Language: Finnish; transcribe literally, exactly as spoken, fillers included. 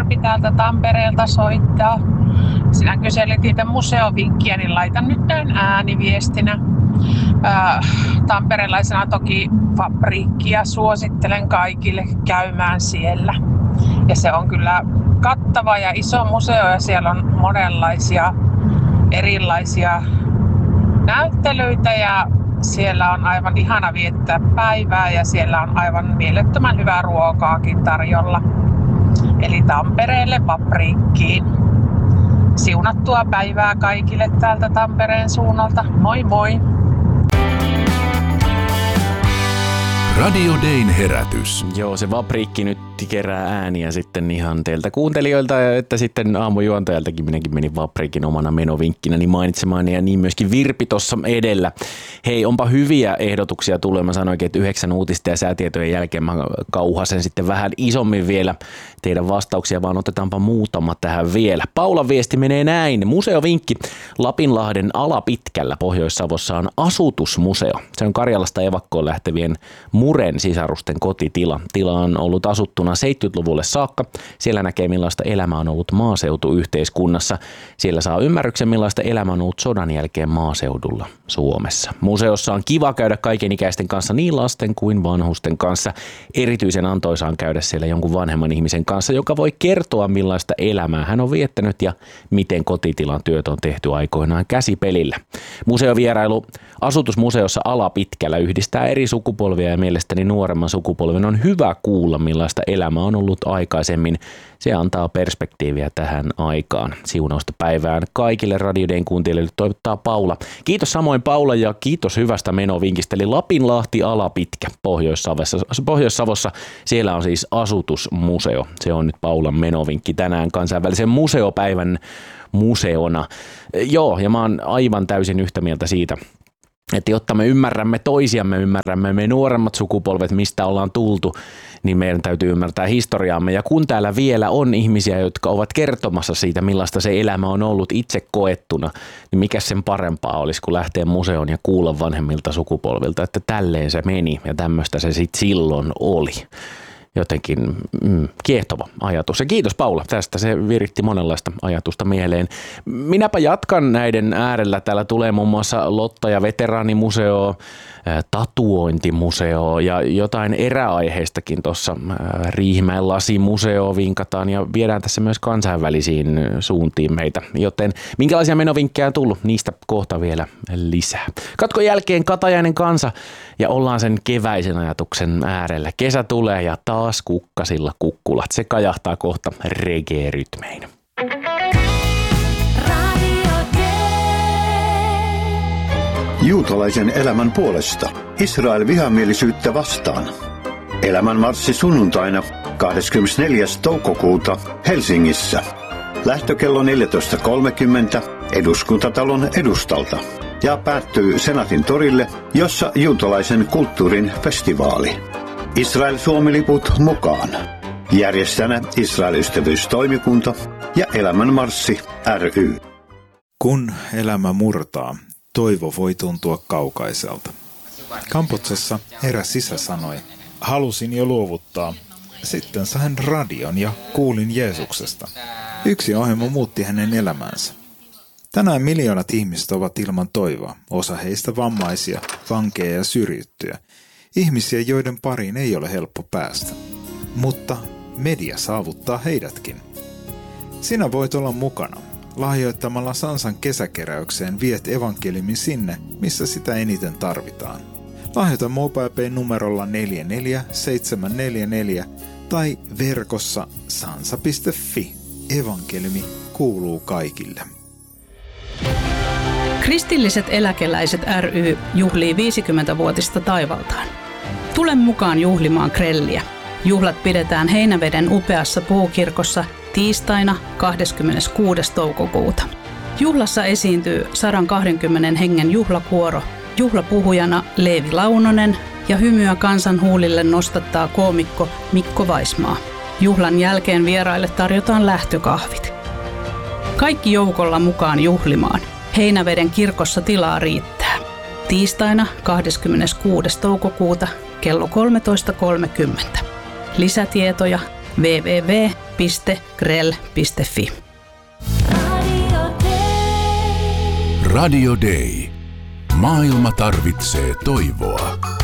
Virpi täältä Tampereelta soittaa. Sinä kyselit niitä museovinkkiä, niin laitan nyt näin ääniviestinä. Ää, tamperelaisena toki Fabriikkia suosittelen kaikille käymään siellä. Ja se on kyllä kattava ja iso museo ja siellä on monenlaisia erilaisia näyttelyitä ja siellä on aivan ihana viettää päivää ja siellä on aivan mielettömän hyvää ruokaakin tarjolla. Eli Tampereelle Fabriikkiin. Siunattua päivää kaikille täältä Tampereen suunnalta. Moi moi! Radio Dayn herätys. Joo, se Fabriikki nyt kerää ääniä sitten ihan teiltä kuuntelijoilta, että sitten aamujuontajaltakin minäkin menin Fabriikin omana menovinkkinä niin mainitsemaan ja niin myöskin Virpi tuossa edellä. Hei, onpa hyviä ehdotuksia tulee. Mä sanoinkin, että yhdeksän uutista ja säätietojen jälkeen mä kauhasen sitten vähän isommin vielä teidän vastauksia, vaan otetaanpa muutama tähän vielä. Paulan viesti menee näin. Museovinkki. Lapinlahden Alapitkällä Pohjois-Savossa on asutusmuseo. Se on Karjalasta evakkoon lähtevien Muren sisarusten kotitila. Tila on ollut asuttuna seitsemänkymmentäluvulle saakka. Siellä näkee millaista elämää on ollut maaseutuyhteiskunnassa. Siellä saa ymmärryksen millaista elämää on ollut sodan jälkeen maaseudulla Suomessa. Museossa on kiva käydä kaikenikäisten kanssa niin lasten kuin vanhusten kanssa. Erityisen antoisaa on käydä siellä jonkun vanhemman ihmisen kanssa, joka voi kertoa millaista elämää hän on viettänyt ja miten kotitilan työt on tehty aikoinaan käsipelillä. Museovierailu asutusmuseossa Alapitkällä yhdistää eri sukupolvia ja mielestäni nuoremman sukupolven on hyvä kuulla millaista elämää on ollut aikaisemmin. Se antaa perspektiiviä tähän aikaan. Siunausta päivään kaikille Radio Dayn kuuntelijoille toivottaa Paula. Kiitos samoin Paula ja kiitos hyvästä menovinkistä. Eli Lapinlahti Alapitkä Pohjois-Savossa. Pohjois-Savossa. Siellä on siis asutusmuseo. Se on nyt Paulan menovinkki tänään kansainvälisen museopäivän museona. Joo, ja mä oon aivan täysin yhtä mieltä siitä, että jotta me ymmärrämme toisiamme, ymmärrämme me nuoremmat sukupolvet, mistä ollaan tultu, niin meidän täytyy ymmärtää historiaamme. Ja kun täällä vielä on ihmisiä, jotka ovat kertomassa siitä, millaista se elämä on ollut itse koettuna, niin mikä sen parempaa olisi, kun lähteä museoon ja kuulla vanhemmilta sukupolvilta, että tälleen se meni ja tämmöistä se sitten silloin oli. Jotenkin mm, kiehtova ajatus. Ja kiitos Paula tästä, se viritti monenlaista ajatusta mieleen. Minäpä jatkan näiden äärellä. Täällä tulee muun muassa Lotta- ja veteraanimuseo, tatuointimuseo ja jotain eräaiheistakin tuossa Riihimäen lasimuseo vinkataan ja viedään tässä myös kansainvälisiin suuntiin meitä. Joten minkälaisia menovinkkejä on tullut? Niistä kohta vielä lisää. Katkon jälkeen Katajainen kansa ja ollaan sen keväisen ajatuksen äärellä. Kesä tulee ja taas kukkasilla kukkulat. Se kajahtaa kohta reggae-rytmein. Juutalaisen elämän puolesta. Israel vihamielisyyttä vastaan. Elämän marssi sunnuntaina kahdeskymmenesneljäs toukokuuta Helsingissä. Lähtökello neljätoista kolmekymmentä Eduskuntatalon edustalta ja päättyy Senaatin torille, jossa juutalaisen kulttuurin festivaali. Israel-Suomi-liput mukaan. Järjestäjänä Israel-ystävyystoimikunta ja Elämän marssi ry. Kun elämä murtaa, toivo voi tuntua kaukaiselta. Kambodsassa eräs isä sanoi, halusin jo luovuttaa. Sitten sain radion ja kuulin Jeesuksesta. Yksi ohjelma muutti hänen elämäänsä. Tänään miljoonat ihmiset ovat ilman toivoa, osa heistä vammaisia, vankeja ja syrjittyjä. Ihmisiä, joiden pariin ei ole helppo päästä. Mutta media saavuttaa heidätkin. Sinä voit olla mukana. Lahjoittamalla Sansan kesäkeräykseen viet evankeliumin sinne, missä sitä eniten tarvitaan. Lahjoita MobilePay numerolla neljä neljä seitsemän neljä neljä tai verkossa sansa piste fi. Evankeliumi kuuluu kaikille. Kristilliset eläkeläiset ry juhlii viisikymmentävuotista taivaltaan. Tule mukaan juhlimaan grelliä. Juhlat pidetään Heinäveden upeassa puukirkossa tiistaina kahdeskymmeneskuudes toukokuuta. Juhlassa esiintyy sata kaksikymmentä hengen juhlakuoro, juhlapuhujana Leevi Launonen ja hymyä kansan huulille nostattaa koomikko Mikko Vaismaa. Juhlan jälkeen vieraille tarjotaan lähtökahvit. Kaikki joukolla mukaan juhlimaan. Heinäveden kirkossa tilaa riittää. Tiistaina kahdeskymmeneskuudes toukokuuta kello kolmetoista kolmekymmentä. Lisätietoja double-u double-u double-u piste krell piste fi. Radio Day. Maailma tarvitsee toivoa.